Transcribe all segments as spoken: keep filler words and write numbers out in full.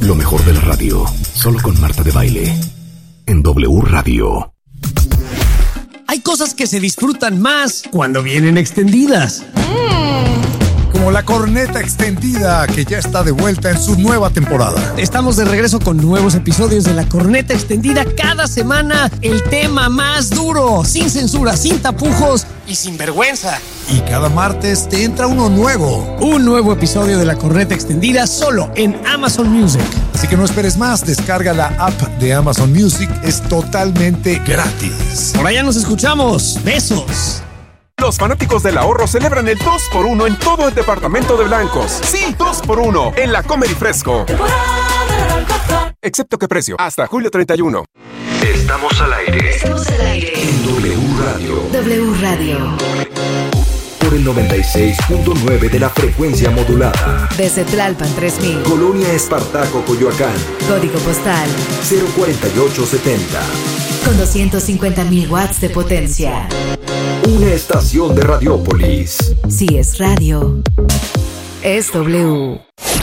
Lo mejor de la radio, solo con Marta de Baile, en W Radio. Hay cosas que se disfrutan más cuando vienen extendidas. Como la corneta extendida, que ya está de vuelta en su nueva temporada. Estamos de regreso con nuevos episodios de la corneta extendida cada semana. El tema más duro, sin censura, sin tapujos y sin vergüenza. Y cada martes te entra uno nuevo. Un nuevo episodio de la corneta extendida solo en Amazon Music. Así que no esperes más, descarga la app de Amazon Music, es totalmente gratis. Por allá nos escuchamos. Besos. Los fanáticos del ahorro celebran el dos por uno en todo el departamento de Blancos. Sí, dos por uno en la Comer y Fresco. Excepto que precio, hasta julio treinta y uno. Estamos al aire. Estamos al aire. En W Radio. W Radio. Por el noventa y seis punto nueve de la frecuencia modulada. Desde Tlalpan tres mil. Colonia Espartaco, Coyoacán. Código postal cero cuarenta y ocho setenta. con doscientos cincuenta mil watts de potencia. Una estación de Radiópolis. Si es radio, es W.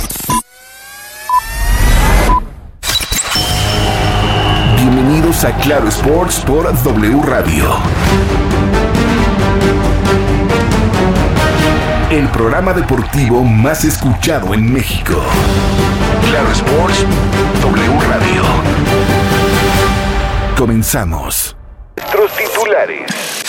Bienvenidos a Claro Sports por W Radio. El programa deportivo más escuchado en México. Claro Sports, W Radio. Comenzamos. Nuestros titulares.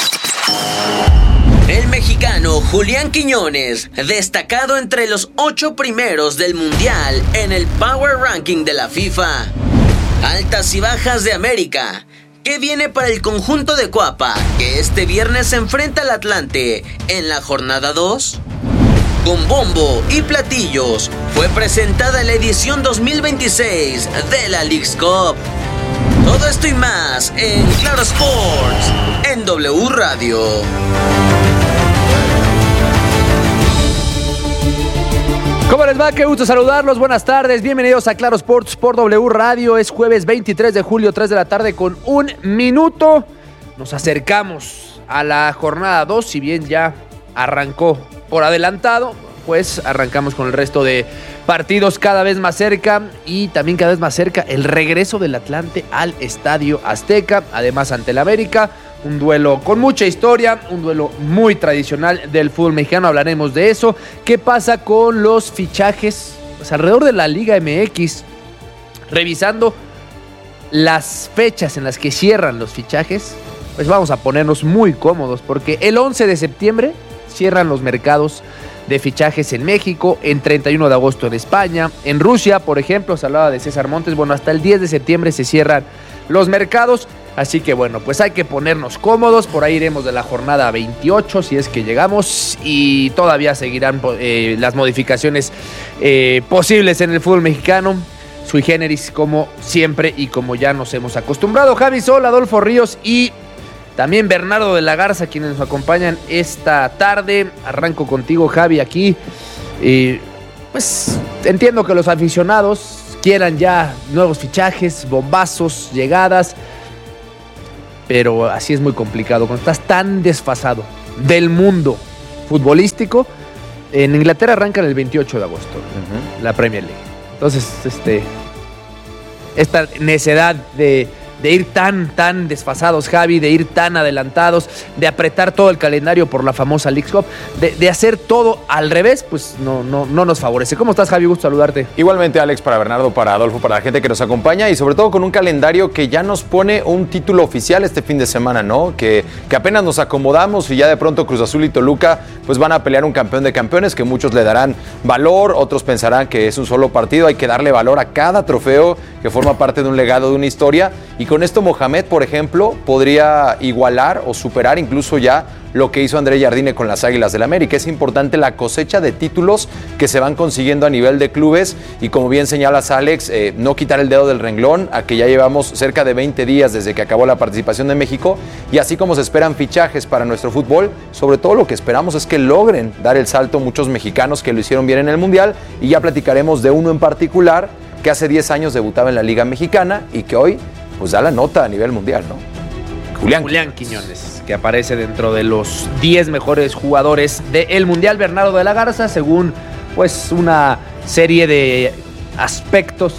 El mexicano Julián Quiñones, destacado entre los ocho primeros del Mundial en el Power Ranking de la FIFA. Altas y bajas de América. ¿Qué viene para el conjunto de Cuapa, que este viernes se enfrenta al Atlante en la jornada dos? Con bombo y platillos, fue presentada la edición dos mil veintiséis de la Leagues Cup. Todo esto y más en Claro Sports, en W Radio. ¿Cómo les va? Qué gusto saludarlos. Buenas tardes. Bienvenidos a Claro Sports por W Radio. Es jueves veintitrés de julio, tres de la tarde con un minuto. Nos acercamos a la jornada dos. Si bien ya arrancó por adelantado, pues arrancamos con el resto de partidos cada vez más cerca. Y también cada vez más cerca el regreso del Atlante al Estadio Azteca. Además ante el América. Un duelo con mucha historia, un duelo muy tradicional del fútbol mexicano, hablaremos de eso. ¿Qué pasa con los fichajes? Pues alrededor de la Liga M X, revisando las fechas en las que cierran los fichajes, pues vamos a ponernos muy cómodos, porque el once de septiembre cierran los mercados de fichajes en México, en treinta y uno de agosto en España, en Rusia, por ejemplo, se hablaba de César Montes, bueno, hasta el diez de septiembre se cierran los mercados. Así que bueno, pues hay que ponernos cómodos, por ahí iremos de la jornada veintiocho si es que llegamos y todavía seguirán eh, las modificaciones eh, posibles en el fútbol mexicano, sui generis como siempre y como ya nos hemos acostumbrado. Javi Sol, Adolfo Ríos y también Bernardo de la Garza, quienes nos acompañan esta tarde. Arranco contigo, Javi, aquí. Eh, pues entiendo que los aficionados quieran ya nuevos fichajes, bombazos, llegadas, pero así es muy complicado. Cuando estás tan desfasado del mundo futbolístico, en Inglaterra arrancan el veintiocho de agosto, uh-huh, la Premier League. Entonces, este, esta necedad de, de ir tan, tan desfasados, Javi, de ir tan adelantados, de apretar todo el calendario por la famosa Leagues Cup, de, de hacer todo al revés, pues no, no, no nos favorece. ¿Cómo estás, Javi? Gusto saludarte. Igualmente, Alex, para Bernardo, para Adolfo, para la gente que nos acompaña y sobre todo con un calendario que ya nos pone un título oficial este fin de semana, ¿no? Que, que apenas nos acomodamos y ya de pronto Cruz Azul y Toluca pues van a pelear un campeón de campeones que muchos le darán valor, otros pensarán que es un solo partido, hay que darle valor a cada trofeo que forma parte de un legado, de una historia, y con esto Mohamed, por ejemplo, podría igualar o superar incluso ya lo que hizo André Jardine con las Águilas del América. Es importante la cosecha de títulos que se van consiguiendo a nivel de clubes y, como bien señalas, Alex, eh, no quitar el dedo del renglón a que ya llevamos cerca de veinte días desde que acabó la participación de México, y así como se esperan fichajes para nuestro fútbol, sobre todo lo que esperamos es que logren dar el salto muchos mexicanos que lo hicieron bien en el Mundial, y ya platicaremos de uno en particular que hace diez años debutaba en la Liga Mexicana y que hoy pues da la nota a nivel mundial, ¿no? Julián, Julián Quiñones, que aparece dentro de los diez mejores jugadores del Mundial. Bernardo de la Garza, según pues una serie de aspectos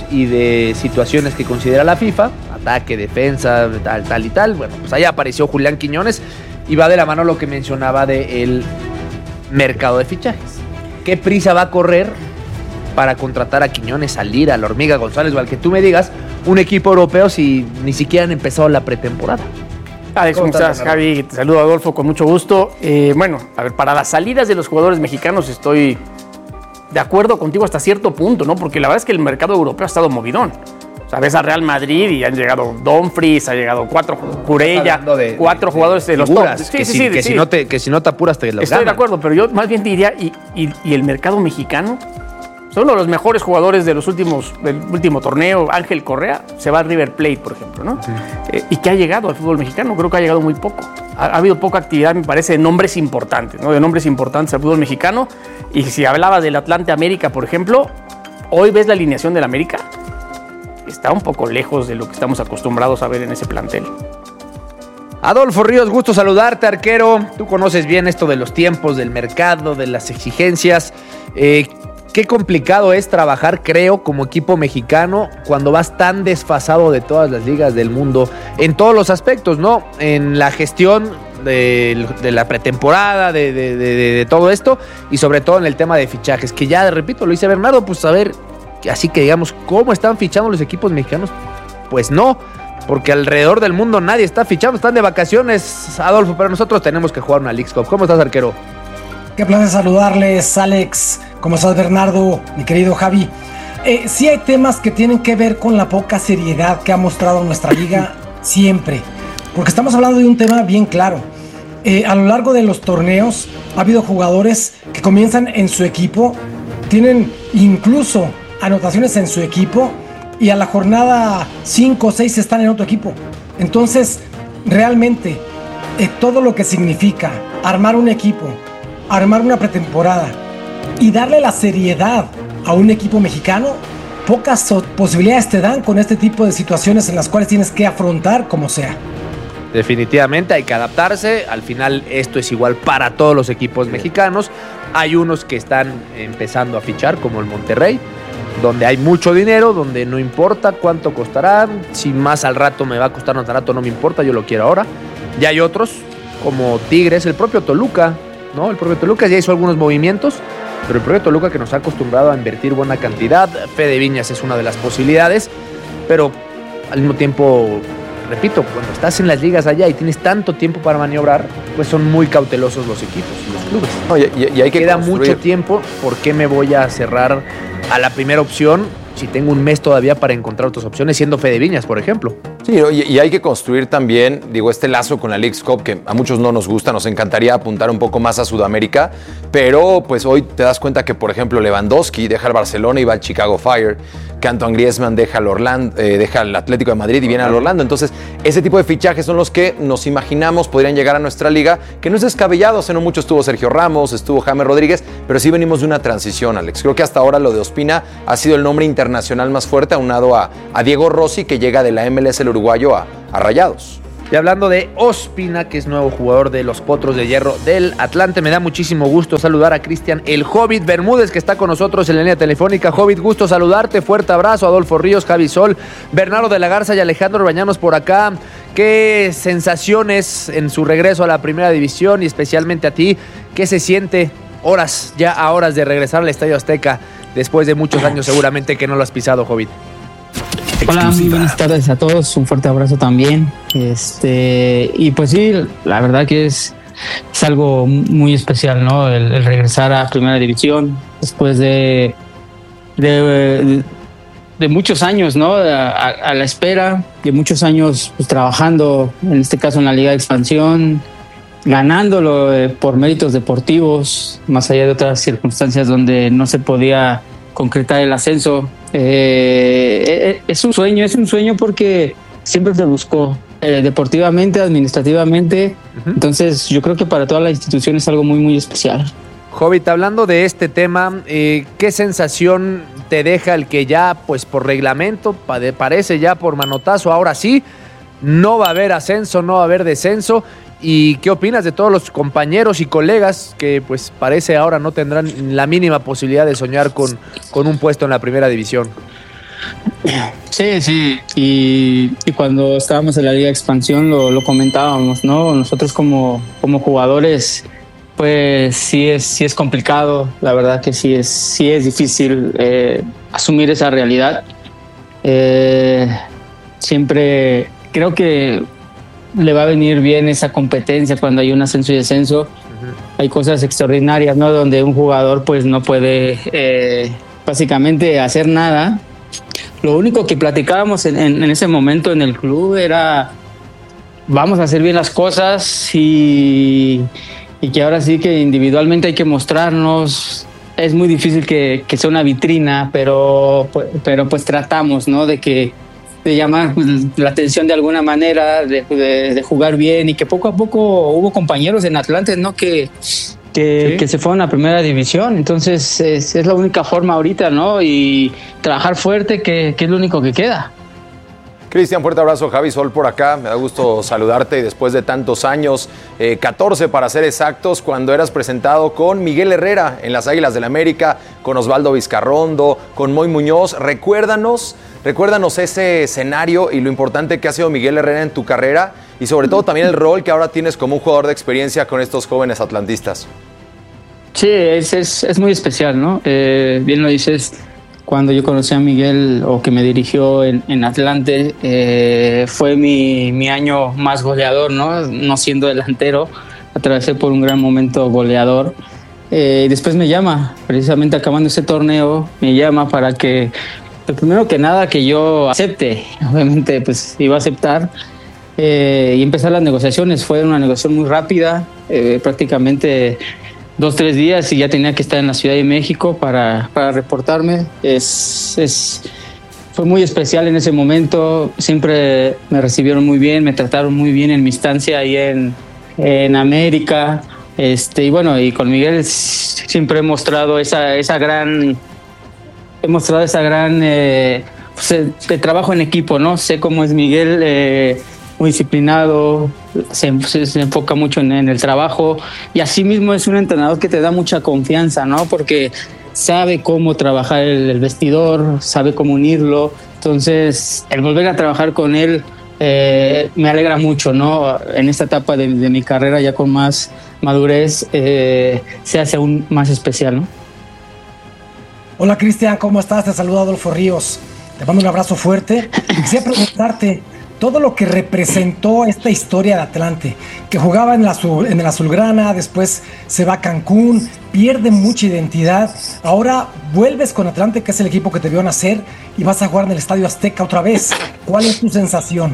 y de situaciones que considera la FIFA, ataque, defensa, tal, tal y tal. Bueno, pues ahí apareció Julián Quiñones y va de la mano lo que mencionaba del mercado de fichajes. ¿Qué prisa va a correr para contratar a Quiñones, a Lira, a la Hormiga González o al que tú me digas, un equipo europeo si ni siquiera han empezado la pretemporada? Alex, ¿cómo estás? Javi, te saludo, Adolfo, con mucho gusto. Eh, bueno, a ver, para las salidas de los jugadores mexicanos estoy de acuerdo contigo hasta cierto punto, ¿no? Porque la verdad es que el mercado europeo ha estado movidón. O sea, ves a Real Madrid y han llegado Dumfries, ha llegado cuatro, Curella, de, cuatro de, jugadores de, de los top. Sí, que, sí, si, sí, que, sí. Si no te, que si no te apuras te los Estoy ganan. de acuerdo, pero yo más bien diría, y, y, y el mercado mexicano, son uno de los mejores jugadores de los últimos, del último torneo. Ángel Correa se va a River Plate, por ejemplo, ¿no? Sí. Eh, y que ha llegado al fútbol mexicano, creo que ha llegado muy poco. Ha, ha habido poca actividad, me parece, de nombres importantes, ¿no? De nombres importantes al fútbol mexicano. Y si hablabas del Atlante América, por ejemplo, hoy ves la alineación del América, está un poco lejos de lo que estamos acostumbrados a ver en ese plantel. Adolfo Ríos, gusto saludarte, arquero. Tú conoces bien esto de los tiempos, del mercado, de las exigencias. Eh, Qué complicado es trabajar, creo, como equipo mexicano cuando vas tan desfasado de todas las ligas del mundo en todos los aspectos, ¿no? En la gestión de, de la pretemporada, de, de, de, de todo esto y sobre todo en el tema de fichajes, que ya, repito, lo dice Bernardo, pues a ver, así que digamos, ¿cómo están fichando los equipos mexicanos? Pues no, porque alrededor del mundo nadie está fichando, están de vacaciones, Adolfo, pero nosotros tenemos que jugar una Leagues Cup. ¿Cómo estás, arquero? Qué placer saludarles, Alex. ¿Cómo estás, Bernardo? Mi querido Javi. Eh, sí hay temas que tienen que ver con la poca seriedad que ha mostrado nuestra liga siempre. Porque estamos hablando de un tema bien claro. Eh, a lo largo de los torneos ha habido jugadores que comienzan en su equipo, tienen incluso anotaciones en su equipo y a la jornada cinco o seis están en otro equipo. Entonces, realmente, eh, todo lo que significa armar un equipo, armar una pretemporada y darle la seriedad a un equipo mexicano, pocas posibilidades te dan con este tipo de situaciones en las cuales tienes que afrontar como sea. Definitivamente hay que adaptarse, al final esto es igual para todos los equipos mexicanos. Hay unos que están empezando a fichar, como el Monterrey, donde hay mucho dinero, donde no importa cuánto costará, si más al rato me va a costar más al rato no me importa, yo lo quiero ahora. Y hay otros, como Tigres, el propio Toluca, ¿no? El propio Toluca ya hizo algunos movimientos, pero el propio Toluca que nos ha acostumbrado a invertir buena cantidad. Fede Viñas es una de las posibilidades, pero al mismo tiempo, repito, cuando estás en las ligas allá y tienes tanto tiempo para maniobrar, pues son muy cautelosos los equipos, los clubes. No, y, y, y hay que Queda construir. mucho tiempo, ¿por qué me voy a cerrar a la primera opción si tengo un mes todavía para encontrar otras opciones, siendo Fede Viñas, por ejemplo? Sí, ¿no? y, y hay que construir también, digo, este lazo con la Leagues Cup, que a muchos no nos gusta, nos encantaría apuntar un poco más a Sudamérica, pero pues hoy te das cuenta que, por ejemplo, Lewandowski deja el Barcelona y va al Chicago Fire, que Antoine Griezmann deja el, Orlando, eh, deja el Atlético de Madrid y viene al Orlando. Entonces, ese tipo de fichajes son los que nos imaginamos podrían llegar a nuestra liga, que no es descabellado, hace no mucho estuvo Sergio Ramos, estuvo James Rodríguez, pero sí venimos de una transición, Alex. Creo que hasta ahora lo de Ospina ha sido el nombre internacional más fuerte, aunado a, a Diego Rossi, que llega de la M L S el uruguayo a, a Rayados. Y hablando de Ospina, que es nuevo jugador de los Potros de Hierro del Atlante, me da muchísimo gusto saludar a Cristian el Hobbit Bermúdez, que está con nosotros en la línea telefónica. Hobbit, gusto saludarte, fuerte abrazo. Adolfo Ríos, Javi Sol, Bernardo de la Garza y Alejandro Bañanos por acá. ¿Qué sensaciones en su regreso a la primera división y especialmente a ti? ¿Qué se siente horas, ya a horas de regresar al Estadio Azteca después de muchos años seguramente que no lo has pisado, Hobbit? Hola, muy buenas tardes a todos, un fuerte abrazo también. Este, y pues sí, la verdad que es, es algo muy especial, ¿no? El, el regresar a Primera División después de, de, de, de muchos años, ¿no? A, a la espera, de muchos años pues, trabajando, en este caso en la Liga de Expansión, ganándolo eh, por méritos deportivos, más allá de otras circunstancias donde no se podía concretar el ascenso. Eh, es un sueño, es un sueño porque siempre se buscó eh, deportivamente, administrativamente. Uh-huh. Entonces yo creo que para toda la institución es algo muy muy especial. Hobbit, hablando de este tema, eh, ¿qué sensación te deja el que ya, pues por reglamento, parece ya por manotazo, ahora sí, no va a haber ascenso, no va a haber descenso? ¿Y qué opinas de todos los compañeros y colegas que pues parece ahora no tendrán la mínima posibilidad de soñar con, con un puesto en la primera división? Sí, sí, y, y cuando estábamos en la Liga de Expansión lo, lo comentábamos, ¿no? Nosotros como, como jugadores, pues sí es, sí es complicado, la verdad que sí es, sí es difícil eh, asumir esa realidad. Eh, siempre creo que le va a venir bien esa competencia cuando hay un ascenso y descenso. Uh-huh. Hay cosas extraordinarias, ¿no? Donde un jugador pues no puede eh, básicamente hacer nada. Lo único que platicábamos en, en, en ese momento en el club era vamos a hacer bien las cosas y, y que ahora sí que individualmente hay que mostrarnos. Es muy difícil que, que sea una vitrina, pero, pero pues tratamos, ¿no? De que de llamar la atención de alguna manera, de, de, de jugar bien y que poco a poco hubo compañeros en Atlante, ¿no? Que Que, ¿Sí? que se fueron a primera división, entonces es, es la única forma ahorita, ¿no? Y trabajar fuerte, que, que es lo único que queda. Cristian, fuerte abrazo. Javi Sol por acá, me da gusto saludarte y después de tantos años, eh, catorce para ser exactos, cuando eras presentado con Miguel Herrera en las Águilas del América, con Osvaldo Vizcarrondo, con Moy Muñoz. Recuérdanos, recuérdanos ese escenario y lo importante que ha sido Miguel Herrera en tu carrera y sobre todo también el rol que ahora tienes como un jugador de experiencia con estos jóvenes atlantistas. Sí, es, es, es muy especial, ¿no? Eh, bien lo dices, cuando yo conocí a Miguel o que me dirigió en, en Atlante, eh, fue mi, mi año más goleador, ¿no? No siendo delantero, atravesé por un gran momento goleador. Eh, y después me llama, precisamente acabando ese torneo, me llama para que, pues, primero que nada, que yo acepte. Obviamente, pues iba a aceptar. Eh, y empezar las negociaciones. Fue una negociación muy rápida, eh, prácticamente dos, tres días y ya tenía que estar en la Ciudad de México para, para reportarme. Es, es, fue muy especial en ese momento, siempre me recibieron muy bien, me trataron muy bien en mi estancia ahí en, en América. Este, y bueno, y con Miguel siempre he mostrado esa, esa gran, he mostrado esa gran eh, pues, de, de trabajo en equipo, ¿no? Sé cómo es Miguel, eh, muy disciplinado, se, se, se enfoca mucho en, en el trabajo y así mismo es un entrenador que te da mucha confianza, ¿no? Porque sabe cómo trabajar el, el vestidor, sabe cómo unirlo. Entonces, el volver a trabajar con él eh, me alegra mucho, ¿no? En esta etapa de, de mi carrera ya con más madurez eh, se hace aún más especial, ¿no? Hola Cristian, ¿cómo estás? Te saluda Adolfo Ríos. Te mando un abrazo fuerte. Quisiera preguntarte todo lo que representó esta historia de Atlante, que jugaba en, la azul, en el azulgrana, después se va a Cancún, pierde mucha identidad, ahora vuelves con Atlante, que es el equipo que te vio nacer, y vas a jugar en el Estadio Azteca otra vez. ¿Cuál es tu sensación?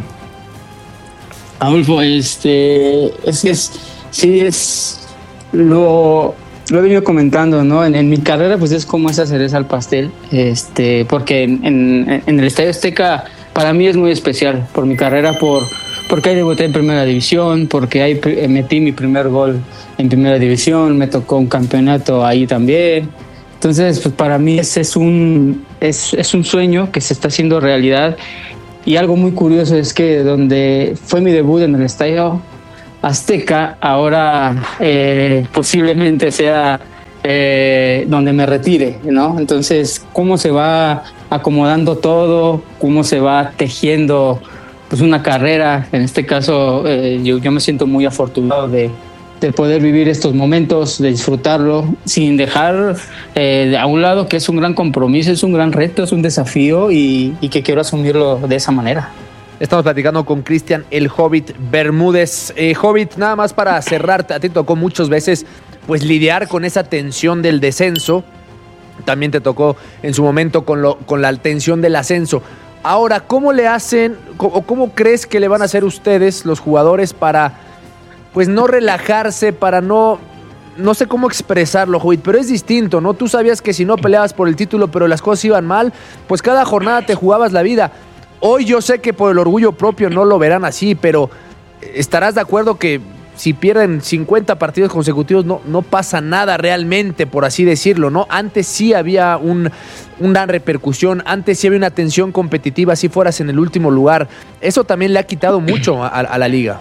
Adolfo, este, es, es, sí, es, lo, lo he venido comentando, ¿no? En, en mi carrera, pues es como esa cereza al pastel, este, porque en, en, en el Estadio Azteca para mí es muy especial por mi carrera, por porque ahí debuté en primera división, porque ahí metí mi primer gol en primera división, me tocó un campeonato ahí también. Entonces, pues para mí ese es un es, es un sueño que se está haciendo realidad. Y algo muy curioso es que donde fue mi debut en el Estadio Azteca, ahora eh, posiblemente sea eh, donde me retire, ¿no? Entonces, ¿cómo se va acomodando todo? ¿Cómo se va tejiendo pues una carrera? En este caso, eh, yo, yo me siento muy afortunado de, de poder vivir estos momentos, de disfrutarlo, sin dejar eh, a un lado que es un gran compromiso, es un gran reto, es un desafío y, y que quiero asumirlo de esa manera. Estamos platicando con Cristian el Hobbit Bermúdez. Eh, Hobbit, nada más para cerrar, a ti te tocó muchas veces pues lidiar con esa tensión del descenso. También te tocó en su momento con, lo, con la tensión del ascenso. Ahora, ¿cómo le hacen o cómo crees que le van a hacer ustedes, los jugadores, para pues no relajarse, para no... No sé cómo expresarlo, Hobbit, pero es distinto, ¿no? Tú sabías que si no peleabas por el título, pero las cosas iban mal, pues cada jornada te jugabas la vida. Hoy yo sé que por el orgullo propio no lo verán así, pero estarás de acuerdo que si pierden cincuenta partidos consecutivos no, no pasa nada realmente, por así decirlo, ¿no? Antes sí había un, una repercusión, antes sí había una tensión competitiva, si fueras en el último lugar. Eso también le ha quitado mucho a, a la liga.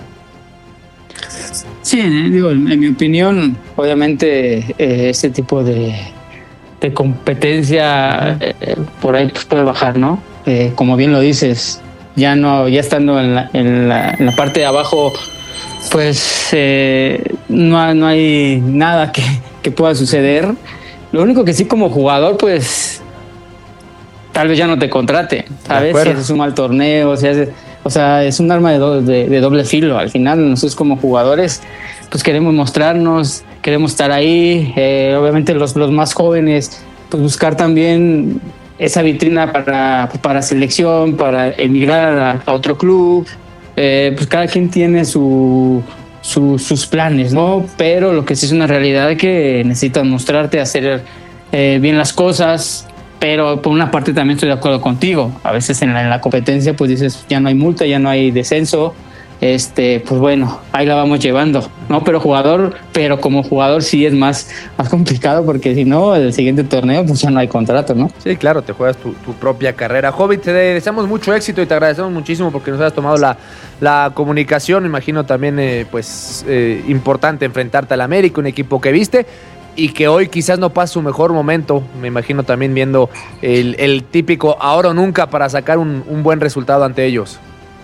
Sí, digo, en, en mi opinión, obviamente eh, este tipo de, de competencia eh, por ahí pues puede bajar, ¿no? eh, como bien lo dices, ya no, ya estando en la, en la, en la parte de abajo, pues eh, no, no hay nada que, que pueda suceder. Lo único que sí, como jugador, pues tal vez ya no te contrate, ¿sabes? Si haces un mal torneo, si haces, o sea, es un arma de, do, de, de doble filo. Al final, nosotros como jugadores, pues queremos mostrarnos, queremos estar ahí. Eh, obviamente los, los más jóvenes, pues buscar también esa vitrina para, para selección, para emigrar a, a otro club. Eh, pues cada quien tiene su, su, sus planes, ¿no? Pero lo que sí es una realidad es que necesitas mostrarte, hacer eh, bien las cosas. Pero por una parte también estoy de acuerdo contigo. A veces en la, en la competencia pues dices, ya no hay multa, ya no hay descenso. Este, pues bueno, ahí la vamos llevando, ¿no? Pero jugador, pero como jugador sí es más, más complicado, porque si no, el siguiente torneo pues ya no hay contrato, ¿no? Sí, claro, te juegas tu, tu propia carrera. Hobbit, te deseamos mucho éxito y te agradecemos muchísimo porque nos has tomado la, la comunicación. Me imagino también eh, pues eh, importante enfrentarte al América, un equipo que viste y que hoy quizás no pasa su mejor momento. Me imagino también viendo el, el típico ahora o nunca para sacar un, un buen resultado ante ellos.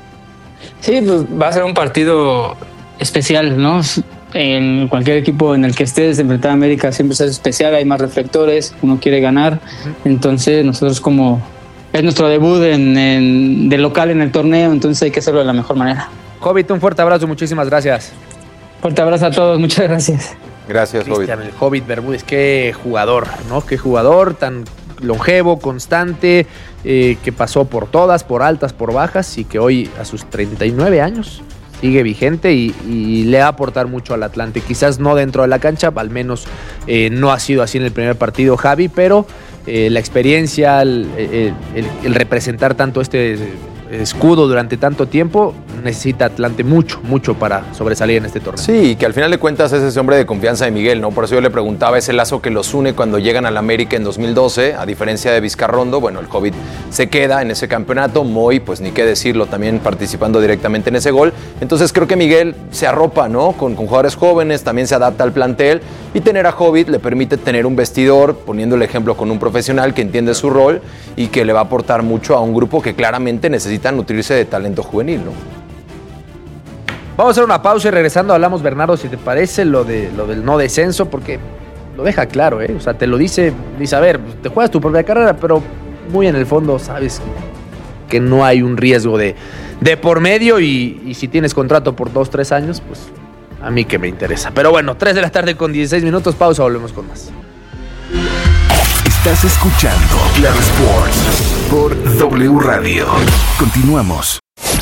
Sí, pues va a ser un partido especial, ¿no? En cualquier equipo en el que estés, enfrentar a América siempre es especial, hay más reflectores, uno quiere ganar. Uh-huh. Entonces nosotros, como es nuestro debut en, en, de local en el torneo, entonces hay que hacerlo de la mejor manera. Hobbit, un fuerte abrazo, muchísimas gracias. Fuerte abrazo a todos, muchas gracias. Gracias, Cristian, Hobbit. El Hobbit Bermúdez, qué jugador, ¿no? Qué jugador tan longevo, constante, eh, que pasó por todas, por altas, por bajas, y que hoy a sus treinta y nueve años sigue vigente y, y le va a aportar mucho al Atlante. Quizás no dentro de la cancha, al menos eh, no ha sido así en el primer partido, Javi, pero eh, la experiencia, el, el, el, el representar tanto este escudo durante tanto tiempo, necesita Atlante mucho, mucho para sobresalir en este torneo. Sí, que al final de cuentas es ese hombre de confianza de Miguel, ¿no? Por eso yo le preguntaba ese lazo que los une cuando llegan al América en dos mil doce, a diferencia de Vizcarrondo. Bueno, el Hobbit se queda en ese campeonato, Moy, pues ni qué decirlo, también participando directamente en ese gol. Entonces creo que Miguel se arropa, ¿no? Con, con jugadores jóvenes, también se adapta al plantel, y tener a Hobbit le permite tener un vestidor, poniendo el ejemplo con un profesional que entiende su rol y que le va a aportar mucho a un grupo que claramente necesita nutrirse de talento juvenil, ¿no? Vamos a hacer una pausa y regresando hablamos, Bernardo, si te parece, lo, de, lo del no descenso, porque lo deja claro, ¿eh? O sea, te lo dice, dice, a ver, te juegas tu propia carrera, pero muy en el fondo sabes que no hay un riesgo de, de por medio y, y si tienes contrato por dos, tres años, pues a mí que me interesa. Pero bueno, tres de la tarde con dieciséis minutos, pausa, volvemos con más. Estás escuchando Claro Sports por W Radio. Continuamos.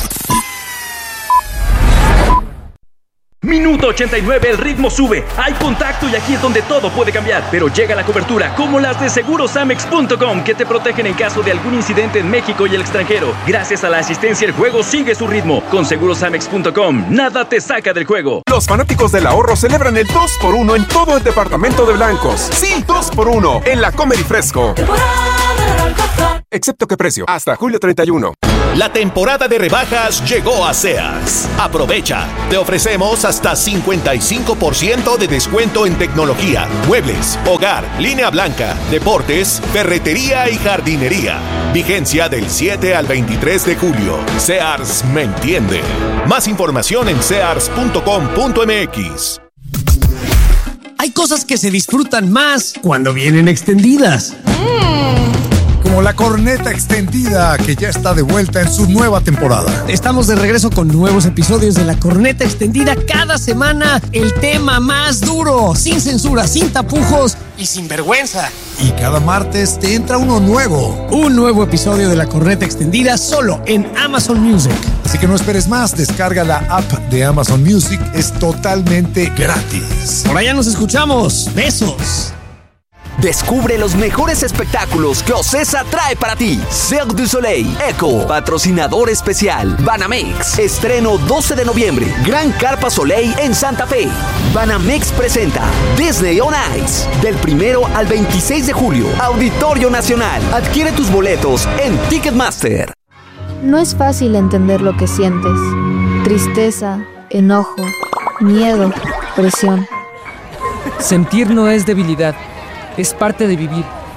Minuto ochenta y nueve, el ritmo sube, hay contacto y aquí es donde todo puede cambiar. Pero llega la cobertura, como las de seguros amex punto com, que te protegen en caso de algún incidente en México y el extranjero. Gracias a la asistencia, el juego sigue su ritmo. Con seguros amex punto com, nada te saca del juego. Los fanáticos del ahorro celebran el dos por uno en todo el departamento de Blancos. Sí, dos por uno en la Comer y Fresco. Excepto que precio, hasta julio treinta y uno. La temporada de rebajas llegó a Sears. Aprovecha. Te ofrecemos hasta cincuenta y cinco por ciento de descuento en tecnología, muebles, hogar, línea blanca, deportes, ferretería y jardinería. Vigencia del siete al veintitrés de julio. Sears me entiende. Más información en sears punto com punto m x. Hay cosas que se disfrutan más cuando vienen extendidas. Mm. Como la corneta extendida, que ya está de vuelta en su nueva temporada. Estamos de regreso con nuevos episodios de la corneta extendida cada semana. El tema más duro, sin censura, sin tapujos y sin vergüenza. Y cada martes te entra uno nuevo. Un nuevo episodio de la corneta extendida solo en Amazon Music. Así que no esperes más, descarga la app de Amazon Music, es totalmente gratis. Por allá nos escuchamos. Besos. Descubre los mejores espectáculos que Ocesa trae para ti. Cirque du Soleil, Echo, patrocinador especial. Banamex, estreno doce de noviembre. Gran Carpa Soleil en Santa Fe. Banamex presenta Disney on Ice. Del primero al veintiséis de julio. Auditorio Nacional. Adquiere tus boletos en Ticketmaster. No es fácil entender lo que sientes. Tristeza, enojo, miedo, presión. Sentir no es debilidad. Es parte de vivir.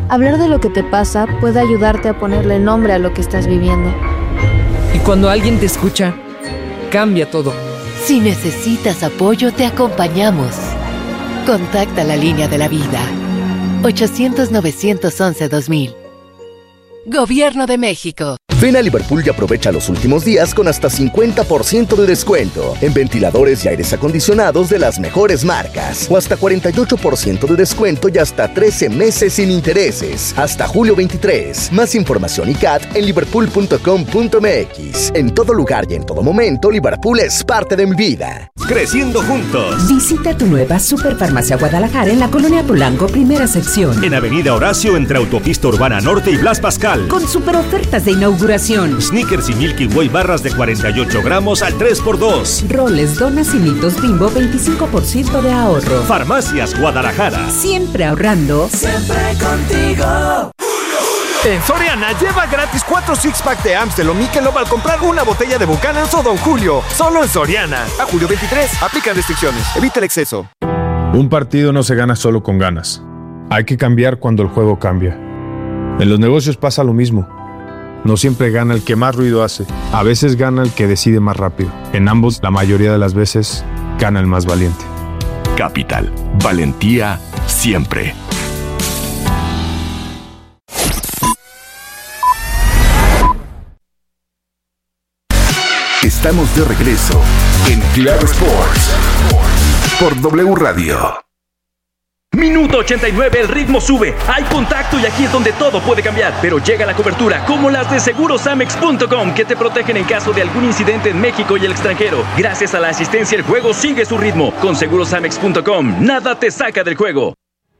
Hablar de lo que te pasa puede ayudarte a ponerle nombre a lo que estás viviendo. Y cuando alguien te escucha, cambia todo. Si necesitas apoyo, te acompañamos. Contacta la línea de la vida. ochocientos, novecientos once, dos mil. Gobierno de México. Ven a Liverpool y aprovecha los últimos días con hasta cincuenta por ciento de descuento en ventiladores y aires acondicionados de las mejores marcas. O hasta cuarenta y ocho por ciento de descuento y hasta trece meses sin intereses. Hasta julio veintitrés. Más información y C A T en liverpool punto com punto m x. En todo lugar y en todo momento, Liverpool es parte de mi vida. Creciendo juntos. Visita tu nueva Superfarmacia Guadalajara en la Colonia Polanco, primera sección. En Avenida Horacio, entre Autopista Urbana Norte y Blas Pascal. Con super ofertas de inauguración. Snickers y Milky Way barras de cuarenta y ocho gramos al tres por dos. Roles, donas y mitos Bimbo, veinticinco por ciento de ahorro. Farmacias Guadalajara. Siempre ahorrando. Siempre contigo. En Soriana, lleva gratis cuatro six-pack de Amstel o Michelob al comprar una botella de Buchanan's o Don Julio. Solo en Soriana. A julio veintitrés. Aplican restricciones. Evita el exceso. Un partido no se gana solo con ganas. Hay que cambiar cuando el juego cambia. En los negocios pasa lo mismo. No siempre gana el que más ruido hace. A veces gana el que decide más rápido. En ambos, la mayoría de las veces, gana el más valiente. Capital. Valentía siempre. Estamos de regreso en Claro Sports por W Radio. Minuto ochenta y nueve, el ritmo sube, hay contacto y aquí es donde todo puede cambiar, pero llega la cobertura como las de seguros amex punto com que te protegen en caso de algún incidente en México y el extranjero. Gracias a la asistencia el juego sigue su ritmo. Con seguros amex punto com, nada te saca del juego.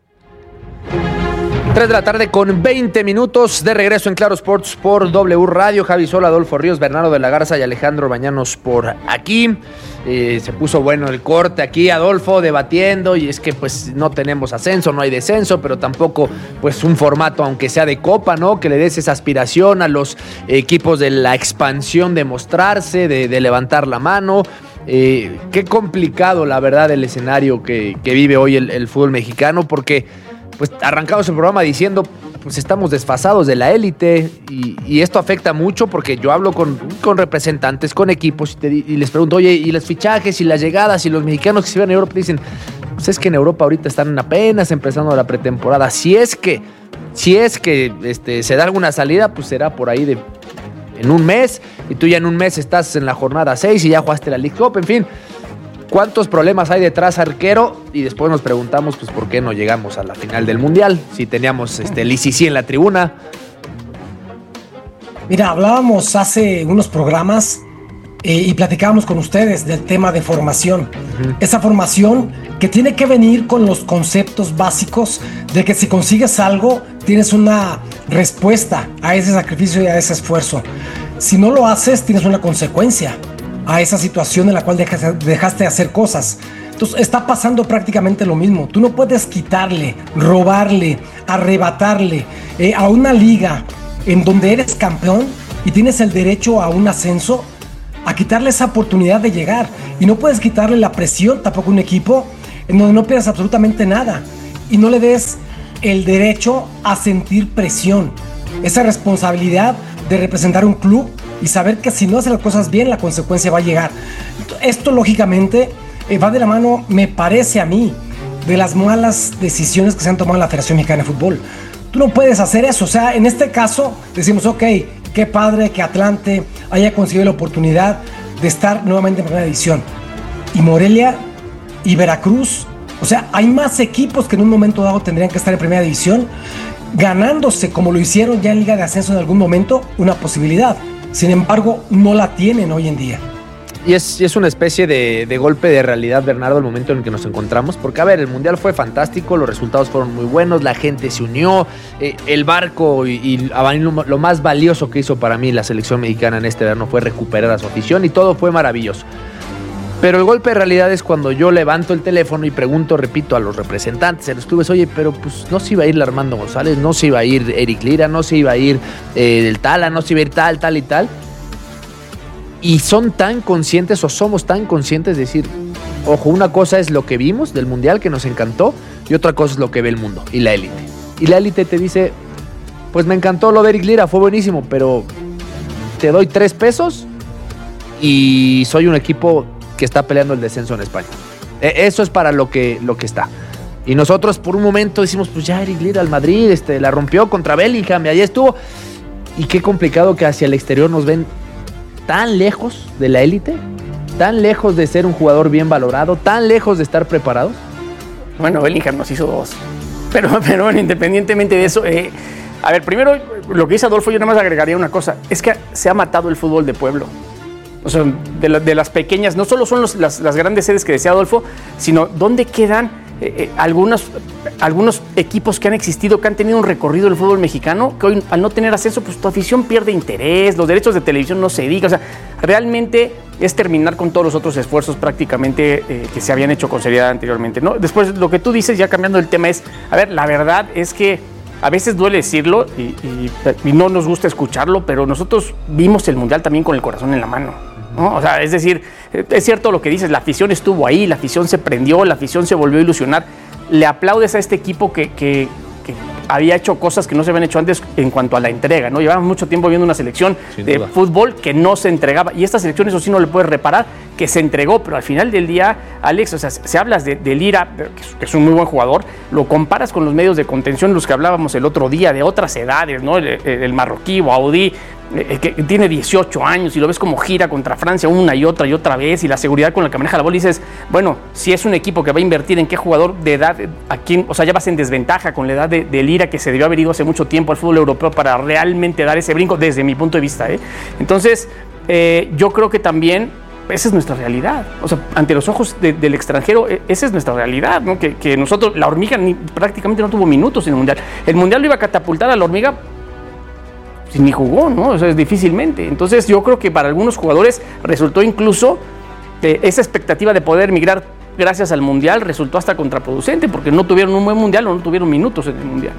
tres de la tarde con veinte minutos de regreso en Claro Sports por W Radio. Javi Sola, Adolfo Ríos, Bernardo de la Garza y Alejandro Bañanos por aquí. Eh, se puso bueno el corte aquí, Adolfo, debatiendo, y es que pues no tenemos ascenso, no hay descenso, pero tampoco pues un formato, aunque sea de copa, ¿no? Que le des esa aspiración a los equipos de la expansión de mostrarse, de, de levantar la mano. Eh, qué complicado, la verdad, el escenario que, que vive hoy el, el fútbol mexicano, porque pues arrancamos el programa diciendo, pues estamos desfasados de la élite y, y esto afecta mucho porque yo hablo con, con representantes, con equipos y, te, y les pregunto, oye, ¿y los fichajes y las llegadas y los mexicanos que se van a Europa? Dicen, pues es que en Europa ahorita están apenas empezando la pretemporada. Si es que, si es que este, se da alguna salida, pues será por ahí de en un mes y tú ya en un mes estás en la jornada seis y ya jugaste la League Cup, en fin. ¿Cuántos problemas hay detrás, arquero? Y después nos preguntamos, pues, ¿por qué no llegamos a la final del Mundial? Si teníamos este Lisici en la tribuna. Mira, hablábamos hace unos programas eh, y platicábamos con ustedes del tema de formación. Uh-huh. Esa formación que tiene que venir con los conceptos básicos de que si consigues algo, tienes una respuesta a ese sacrificio y a ese esfuerzo. Si no lo haces, tienes una consecuencia a esa situación en la cual dejaste, dejaste de hacer cosas. Entonces está pasando prácticamente lo mismo. Tú no puedes quitarle, robarle, arrebatarle eh, a una liga en donde eres campeón y tienes el derecho a un ascenso, a quitarle esa oportunidad de llegar. Y no puedes quitarle la presión tampoco a un equipo en donde no pierdas absolutamente nada y no le des el derecho a sentir presión, esa responsabilidad de representar un club y saber que si no hace las cosas bien, la consecuencia va a llegar. Esto lógicamente eh, va de la mano, me parece a mí, de las malas decisiones que se han tomado en la Federación Mexicana de Fútbol. Tú no puedes hacer eso. O sea, en este caso decimos, ok, qué padre que Atlante haya conseguido la oportunidad de estar nuevamente en primera división. Y Morelia y Veracruz, o sea, hay más equipos que en un momento dado tendrían que estar en primera división, ganándose, como lo hicieron ya en Liga de Ascenso en algún momento, una posibilidad. Sin embargo, no la tienen hoy en día. Y es, y es una especie de, de golpe de realidad, Bernardo, el momento en el que nos encontramos. Porque, a ver, el Mundial fue fantástico, los resultados fueron muy buenos, la gente se unió, eh, el barco y, y lo, lo más valioso que hizo para mí la selección mexicana en este verano fue recuperar a su afición y todo fue maravilloso. Pero el golpe de realidad es cuando yo levanto el teléfono y pregunto, repito, a los representantes de los clubes, oye, pero pues no se iba a ir Armando González, no se iba a ir Eric Lira, no se iba a ir eh, del Tala, no se iba a ir tal, tal y tal. Y son tan conscientes o somos tan conscientes de decir, ojo, una cosa es lo que vimos del Mundial que nos encantó y otra cosa es lo que ve el mundo y la élite. Y la élite te dice, pues me encantó lo de Eric Lira, fue buenísimo, pero te doy tres pesos y soy un equipo que está peleando el descenso en España. Eso es para lo que, lo que está. Y nosotros por un momento decimos, pues ya Eric Lira al Madrid, este, la rompió contra Bellingham y allí estuvo. Y qué complicado que hacia el exterior nos ven tan lejos de la élite, tan lejos de ser un jugador bien valorado, tan lejos de estar preparados. Bueno, Bellingham nos hizo dos. Pero, pero bueno, independientemente de eso, eh, a ver, primero, lo que dice Adolfo, yo nada más agregaría una cosa. Es que se ha matado el fútbol de pueblo. O sea, de, la, de las pequeñas, no solo son los, las, las grandes sedes que decía Adolfo, sino dónde quedan eh, eh, algunos, algunos equipos que han existido, que han tenido un recorrido del fútbol mexicano, que hoy al no tener acceso, pues tu afición pierde interés, los derechos de televisión no se diga. O sea, realmente es terminar con todos los otros esfuerzos prácticamente eh, que se habían hecho con seriedad anteriormente, ¿no? Después, lo que tú dices, ya cambiando el tema, es, a ver, la verdad es que a veces duele decirlo y, y, y no nos gusta escucharlo, pero nosotros vimos el Mundial también con el corazón en la mano, ¿no? O sea, es decir, es cierto lo que dices, la afición estuvo ahí, la afición se prendió, la afición se volvió a ilusionar. Le aplaudes a este equipo que, que, que había hecho cosas que no se habían hecho antes en cuanto a la entrega, ¿no? Llevábamos mucho tiempo viendo una selección Sin de duda. fútbol que no se entregaba, y esta selección, eso sí no le puedes reparar, que se entregó, pero al final del día, Alex, o sea, si hablas de, de Lira, que es un muy buen jugador, lo comparas con los medios de contención, los que hablábamos el otro día, de otras edades, ¿no? El, el, el marroquí, Audi, eh, que tiene dieciocho años, y lo ves como gira contra Francia una y otra y otra vez, y la seguridad con la que maneja la bola, y dices, bueno, si es un equipo que va a invertir en qué jugador de edad, a quién, o sea, ya vas en desventaja con la edad de, de Lira, que se debió haber ido hace mucho tiempo al fútbol europeo para realmente dar ese brinco, desde mi punto de vista, ¿eh? Entonces, eh, yo creo que también esa es nuestra realidad. O sea, ante los ojos de, del extranjero, esa es nuestra realidad, ¿no? Que, que nosotros, la hormiga ni, prácticamente no tuvo minutos en el Mundial. El Mundial lo iba a catapultar a la hormiga, pues, ni jugó, ¿no? O sea, es difícilmente. Entonces, yo creo que para algunos jugadores resultó incluso eh, esa expectativa de poder migrar gracias al Mundial, resultó hasta contraproducente, porque no tuvieron un buen Mundial o no tuvieron minutos en el Mundial.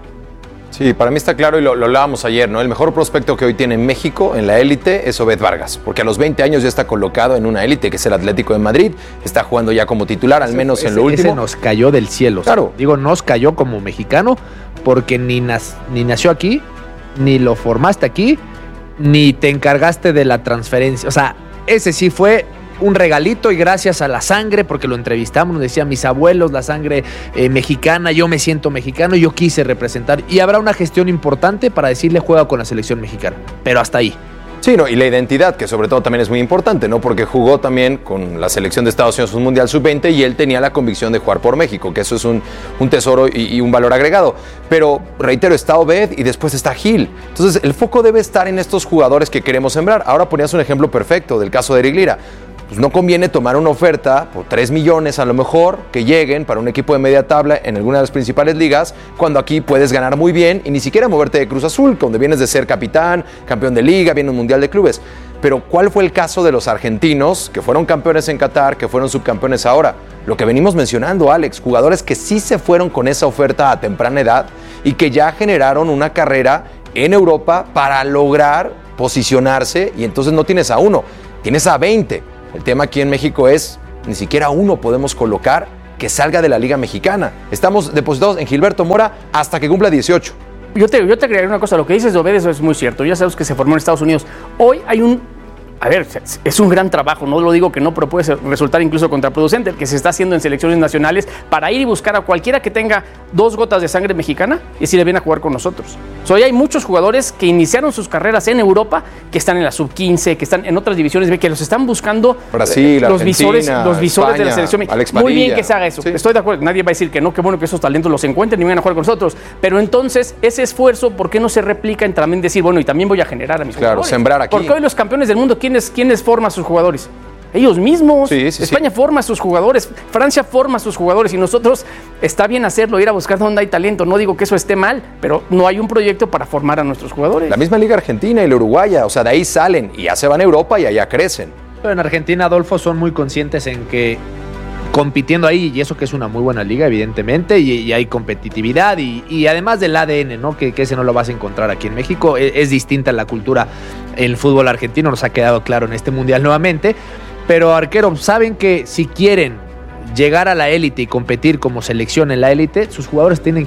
Sí, para mí está claro y lo, lo hablábamos ayer, ¿no? El mejor prospecto que hoy tiene México en la élite es Obed Vargas, porque a los veinte años ya está colocado en una élite, que es el Atlético de Madrid, está jugando ya como titular, al menos ese, en lo ese, último. Ese nos cayó del cielo. Claro. Digo, nos cayó como mexicano, porque ni, nas, ni nació aquí, ni lo formaste aquí, ni te encargaste de la transferencia. O sea, ese sí fue un regalito, y gracias a la sangre, porque lo entrevistamos, nos decían mis abuelos, la sangre eh, mexicana, yo me siento mexicano, yo quise representar, y habrá una gestión importante para decirle juega con la selección mexicana, pero hasta ahí. Sí, no, y la identidad, que sobre todo también es muy importante, ¿no? Porque jugó también con la selección de Estados Unidos un Mundial sub veinte y él tenía la convicción de jugar por México, que eso es un, un tesoro y, y un valor agregado. Pero, reitero, está Obed y después está Gil. Entonces, el foco debe estar en estos jugadores que queremos sembrar. Ahora ponías un ejemplo perfecto del caso de Eric Lira. Pues no conviene tomar una oferta por tres millones a lo mejor que lleguen para un equipo de media tabla en alguna de las principales ligas, cuando aquí puedes ganar muy bien y ni siquiera moverte de Cruz Azul, donde vienes de ser capitán, campeón de liga, viene un mundial de clubes. Pero ¿cuál fue el caso de los argentinos que fueron campeones en Qatar, que fueron subcampeones ahora? Lo que venimos mencionando, Alex, jugadores que sí se fueron con esa oferta a temprana edad y que ya generaron una carrera en Europa para lograr posicionarse, y entonces no tienes a uno, tienes a veinte. El tema aquí en México es, ni siquiera uno podemos colocar que salga de la Liga Mexicana. Estamos depositados en Gilberto Mora hasta que cumpla dieciocho. Yo te, yo te agregaría una cosa, lo que dices de Obed, eso es muy cierto. Ya sabes que se formó en Estados Unidos. Hoy hay un... A ver, es un gran trabajo, no lo digo que no, pero puede resultar incluso contraproducente el que se está haciendo en selecciones nacionales para ir y buscar a cualquiera que tenga dos gotas de sangre mexicana y si le viene a jugar con nosotros. O sea, hoy hay muchos jugadores que iniciaron sus carreras en Europa, que están en la sub quince, que están en otras divisiones, que los están buscando Brasil, los Argentina, visores, los visores España, de la selección. Alex Muy Padilla. bien que se haga eso, sí. Estoy de acuerdo, nadie va a decir que no, qué bueno que esos talentos los encuentren y vengan a jugar con nosotros, pero entonces ese esfuerzo, ¿por qué no se replica en también decir, bueno, y también voy a generar a mis claro, jugadores? Sembrar aquí. Porque hoy los campeones del mundo, ¿quiénes, quiénes forman a sus jugadores? Ellos mismos. Sí, sí, España sí. forma a sus jugadores, Francia forma a sus jugadores, y nosotros está bien hacerlo, ir a buscar donde hay talento. No digo que eso esté mal, pero no hay un proyecto para formar a nuestros jugadores. La misma Liga Argentina y la Uruguaya, o sea, de ahí salen y ya se van a Europa y allá crecen. Pero en Argentina, Adolfo, son muy conscientes en que compitiendo ahí, y eso que es una muy buena liga, evidentemente, y, y hay competitividad, y, y además del A D N, ¿no? Que, que ese no lo vas a encontrar aquí en México. Es, es distinta la cultura en el fútbol argentino, nos ha quedado claro en este mundial nuevamente. Pero, arquero, saben que si quieren llegar a la élite y competir como selección en la élite, sus jugadores tienen que ir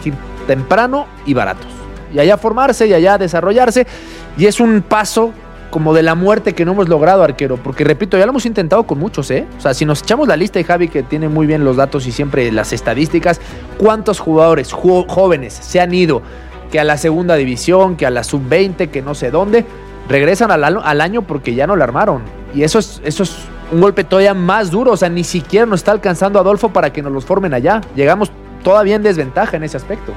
temprano y baratos. Y allá formarse y allá desarrollarse. Y es un paso como de la muerte que no hemos logrado, arquero. Porque, repito, ya lo hemos intentado con muchos, ¿eh? O sea, si nos echamos la lista, y Javi, que tiene muy bien los datos y siempre las estadísticas, ¿cuántos jugadores jo- jóvenes se han ido que a la segunda división, que a la sub veinte, que no sé dónde, regresan al, al año porque ya no la armaron? Y eso es, eso es un golpe todavía más duro. O sea, ni siquiera nos está alcanzando Adolfo para que nos los formen allá. Llegamos todavía en desventaja en ese aspecto.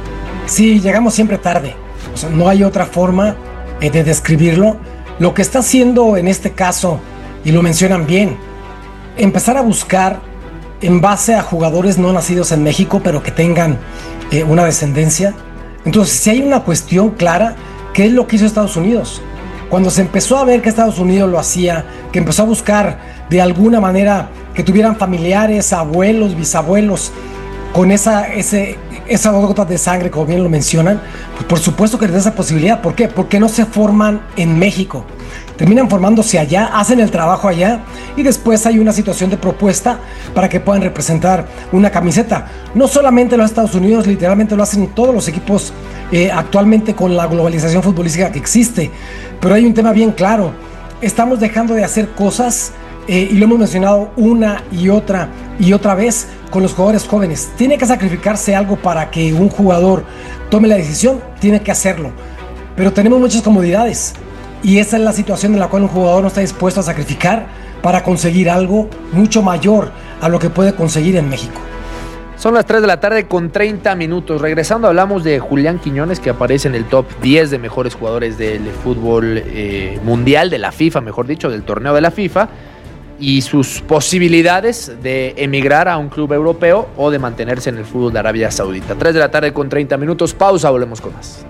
Sí, llegamos siempre tarde. O sea, no hay otra forma eh, de describirlo. Lo que está haciendo en este caso, y lo mencionan bien, empezar a buscar en base a jugadores no nacidos en México, pero que tengan eh, una descendencia. Entonces, si hay una cuestión clara, ¿qué es lo que hizo Estados Unidos? Cuando se empezó a ver que Estados Unidos lo hacía, que empezó a buscar de alguna manera que tuvieran familiares, abuelos, bisabuelos, con esa, ese, esas dos gotas de sangre, como bien lo mencionan, pues por supuesto que les da esa posibilidad. ¿Por qué? Porque no se forman en México. Terminan formándose allá, hacen el trabajo allá y después hay una situación de propuesta para que puedan representar una camiseta. No solamente los Estados Unidos, literalmente lo hacen todos los equipos eh, actualmente con la globalización futbolística que existe. Pero hay un tema bien claro. Estamos dejando de hacer cosas eh, y lo hemos mencionado una y otra y otra vez con los jugadores jóvenes. Tiene que sacrificarse algo para que un jugador tome la decisión, tiene que hacerlo. Pero tenemos muchas comodidades y esa es la situación en la cual un jugador no está dispuesto a sacrificar para conseguir algo mucho mayor a lo que puede conseguir en México. Son las tres de la tarde con treinta minutos. Regresando, hablamos de Julián Quiñones, que aparece en el top diez de mejores jugadores del fútbol eh, mundial, de la FIFA, mejor dicho, del torneo de la FIFA, y sus posibilidades de emigrar a un club europeo o de mantenerse en el fútbol de Arabia Saudita. tres de la tarde con treinta minutos. Pausa, volvemos con más.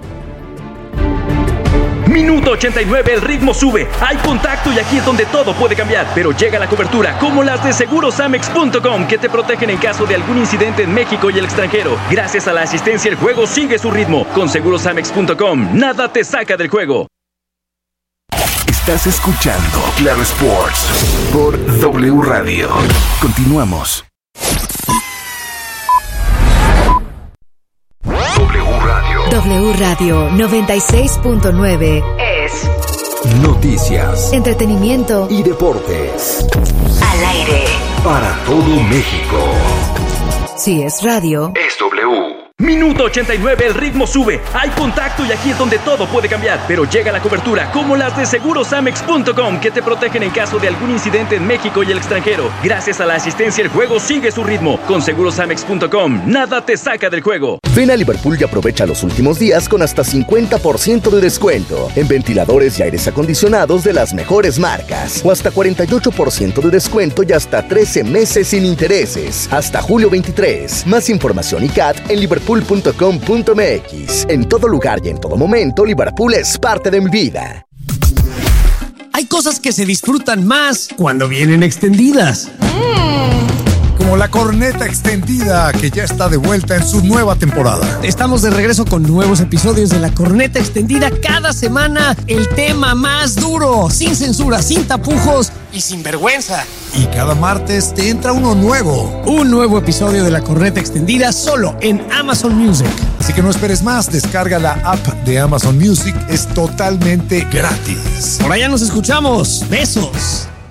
Minuto ochenta y nueve, el ritmo sube, hay contacto y aquí es donde todo puede cambiar, pero llega la cobertura como las de seguros amex punto com que te protegen en caso de algún incidente en México y el extranjero. Gracias a la asistencia el juego sigue su ritmo. Con seguros amex punto com nada te saca del juego. Estás escuchando Claro Sports por W Radio. Continuamos. W Radio noventa y seis punto nueve es noticias, entretenimiento y deportes. Al aire Para todo México. Si es radio, es W. Minuto ochenta y nueve, el ritmo sube, hay contacto y aquí es donde todo puede cambiar, pero llega la cobertura como las de seguros amex punto com que te protegen en caso de algún incidente en México y el extranjero. Gracias a la asistencia el juego sigue su ritmo. Con seguros amex punto com nada te saca del juego. Ven a Liverpool y aprovecha los últimos días con hasta cincuenta por ciento de descuento en ventiladores y aires acondicionados de las mejores marcas, o hasta cuarenta y ocho por ciento de descuento y hasta trece meses sin intereses hasta julio veintitrés. Más información y C A T en liverpool punto com punto m x. En todo lugar y en todo momento, Liverpool es parte de mi vida. Hay cosas que se disfrutan más cuando vienen extendidas. Como la corneta extendida, que ya está de vuelta en su nueva temporada. Estamos de regreso con nuevos episodios de la corneta extendida cada semana. El tema más duro, sin censura, sin tapujos y sin vergüenza. Y cada martes te entra uno nuevo. Un nuevo episodio de la corneta extendida solo en Amazon Music. Así que no esperes más, descarga la app de Amazon Music, es totalmente gratis. Por allá nos escuchamos. Besos.